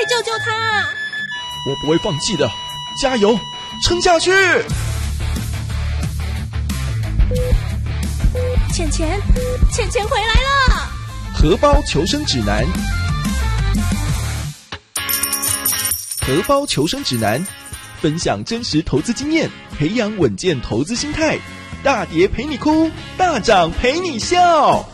救救他！ 我不会放弃的，加油，撑下去！ 钱回来了！ 荷包求生指南，荷包求生指南，分享真实投资经验，培养稳健投资心态。大跌陪你哭，大涨陪你笑。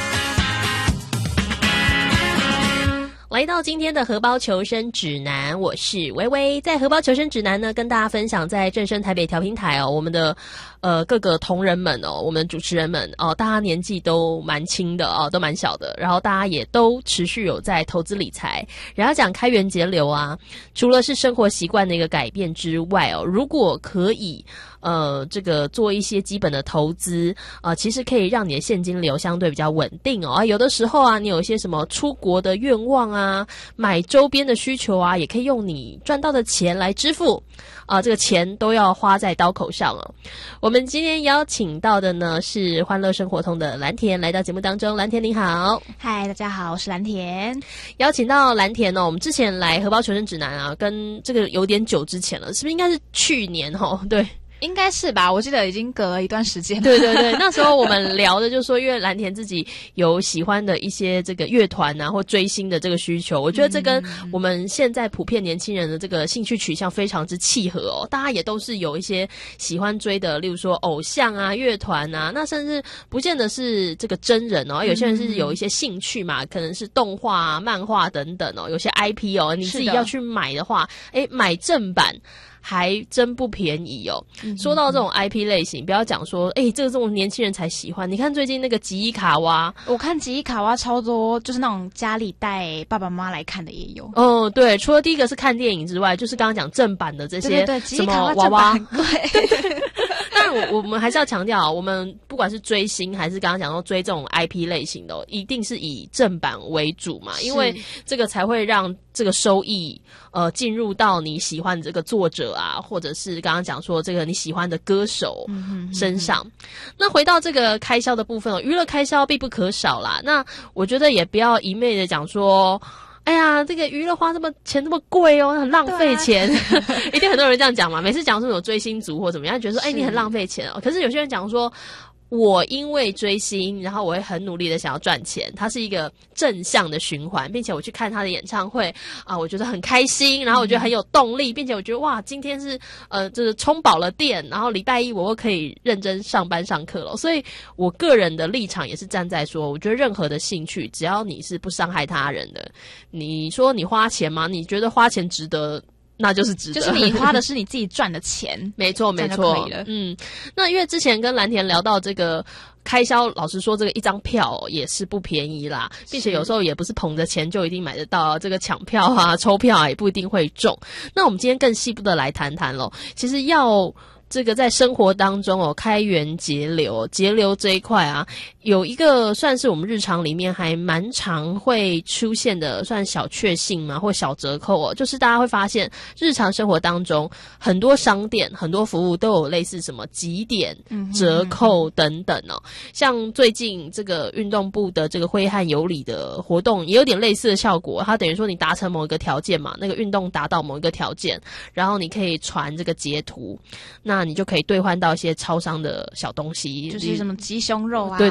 来到今天的荷包求生指南，我是薇薇。在荷包求生指南呢，跟大家分享在正声台北调频台我们的各个同仁们我们主持人们大家年纪都蛮轻的都蛮小的，然后大家也都持续有在投资理财。然后讲开源节流除了是生活习惯的一个改变之外如果可以这个做一些基本的投资其实可以让你的现金流相对比较稳定有的时候你有一些什么出国的愿望买周边的需求也可以用你赚到的钱来支付这个钱都要花在刀口上我们今天邀请到的呢是欢乐生活通的蓝田来到节目当中。蓝田你好。 嗨，大家好，我是蓝田。 邀请到蓝田我们之前来荷包求生指南跟这个有点久之前了，是不是应该是去年对， 应该是吧，我记得已经隔了一段时间了。 对对对，那时候我们聊的就是说，因为蓝田自己有喜欢的一些这个乐团或追星的这个需求，我觉得这跟我们现在普遍年轻人的这个兴趣取向非常之契合大家也都是有一些喜欢追的，例如说偶像乐团那甚至不见得是这个真人有些人是有一些兴趣嘛，可能是动画漫画等等有些 IP 你自己要去买的话买正版还真不便宜说到这种 IP 类型，不要讲说这种年轻人才喜欢，你看最近那个吉伊卡哇， 我看吉伊卡哇超多，就是那种家里带爸爸妈妈来看的也有对，除了第一个是看电影之外，就是刚刚讲正版的这些对什么娃娃对当然我们还是要强调我们不管是追星还是刚刚讲说追这种 IP 类型的一定是以正版为主嘛，因为这个才会让这个收益进入到你喜欢的这个作者或者是刚刚讲说这个你喜欢的歌手身上那回到这个开销的部分娱乐开销必不可少啦。那我觉得也不要一昧的讲说哎呀，这个娱乐花钱这么贵很浪费钱一定很多人这样讲嘛，每次讲说有追星族或怎么样觉得说你很浪费钱可是有些人讲说我因为追星，然后我会很努力的想要赚钱，它是一个正向的循环，并且我去看他的演唱会我觉得很开心，然后我觉得很有动力，并且我觉得哇，今天是就是充饱了电，然后礼拜一我又可以认真上班上课了。所以我个人的立场也是站在说，我觉得任何的兴趣，只要你是不伤害他人的，你说你花钱吗？你觉得花钱值得？那就是值得， 就是你花的是你自己赚的钱没错没错， 可以了那因为之前跟蓝田聊到这个开销，老实说这个一张票也是不便宜啦，并且有时候也不是捧着钱就一定买得到这个抢票抽票也不一定会中。那我们今天更细部的来谈谈咯，其实要这个在生活当中开源节流这一块有一个算是我们日常里面还蛮常会出现的算小确幸嘛，或小折扣就是大家会发现日常生活当中很多商店很多服务都有类似什么集点折扣等等像最近这个运动部的这个挥汗有礼的活动也有点类似的效果，它等于说你达成某一个条件嘛，那个运动达到某一个条件，然后你可以传这个截图，那你就可以兑换到一些超商的小东西， 就是什么鸡胸肉对